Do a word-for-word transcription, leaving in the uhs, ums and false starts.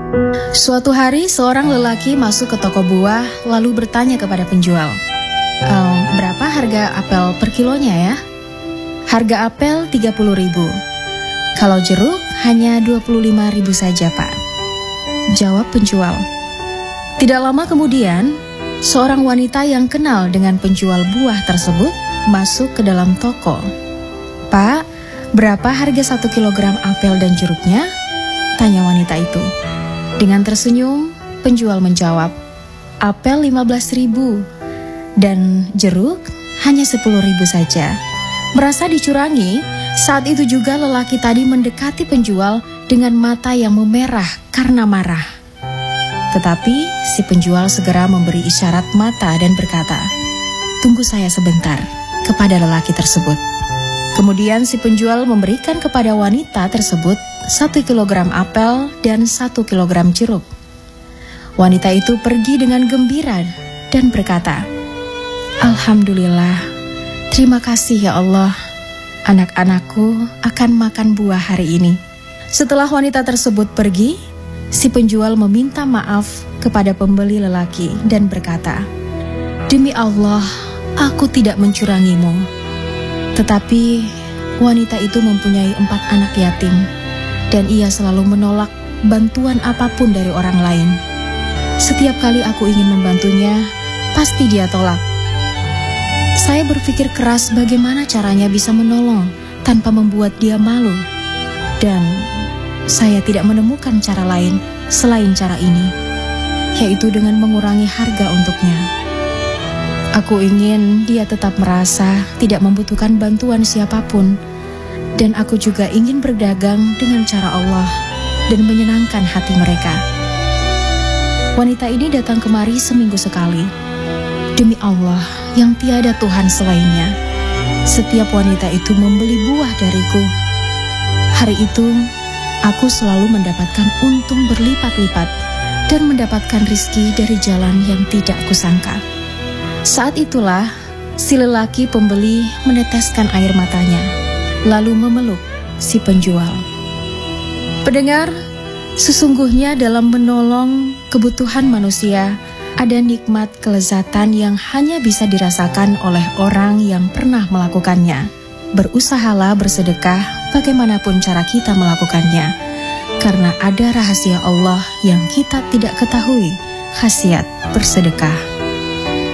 Suatu hari seorang lelaki masuk ke toko buah lalu bertanya kepada penjual, ehm, berapa harga apel per kilonya ya? Harga apel tiga puluh ribu. Kalau jeruk hanya dua puluh lima ribu saja, Pak. Jawab penjual. Tidak lama kemudian, seorang wanita yang kenal dengan penjual buah tersebut masuk ke dalam toko. Pak, berapa harga satu kilogram apel dan jeruknya? Tanya wanita itu. Dengan tersenyum, penjual menjawab, apel lima belas ribu dan jeruk hanya sepuluh ribu saja. Merasa dicurangi, saat itu juga lelaki tadi mendekati penjual dengan mata yang memerah karena marah. Tetapi si penjual segera memberi isyarat mata dan berkata, tunggu saya sebentar, kepada lelaki tersebut. Kemudian si penjual memberikan kepada wanita tersebut satu kilogram apel dan satu kilogram jeruk. Wanita itu pergi dengan gembira dan berkata, Alhamdulillah, terima kasih ya Allah, anak-anakku akan makan buah hari ini. Setelah wanita tersebut pergi, si penjual meminta maaf kepada pembeli lelaki dan berkata, demi Allah, aku tidak mencurangimu. Tetapi wanita itu mempunyai empat anak yatim dan ia selalu menolak bantuan apapun dari orang lain. Setiap kali aku ingin membantunya, pasti dia tolak. Saya berpikir keras bagaimana caranya bisa menolong tanpa membuat dia malu. Dan saya tidak menemukan cara lain selain cara ini, yaitu dengan mengurangi harga untuknya. Aku ingin dia tetap merasa tidak membutuhkan bantuan siapapun. Dan aku juga ingin berdagang dengan cara Allah dan menyenangkan hati mereka. Wanita ini datang kemari seminggu sekali. Demi Allah yang tiada Tuhan selainnya, setiap wanita itu membeli buah dariku. Hari itu, aku selalu mendapatkan untung berlipat-lipat dan mendapatkan rizki dari jalan yang tidak kusangka. Saat itulah, si lelaki pembeli meneteskan air matanya, lalu memeluk si penjual. Pendengar, sesungguhnya dalam menolong kebutuhan manusia, ada nikmat kelezatan yang hanya bisa dirasakan oleh orang yang pernah melakukannya. Berusahalah bersedekah bagaimanapun cara kita melakukannya, karena ada rahasia Allah yang kita tidak ketahui, khasiat bersedekah.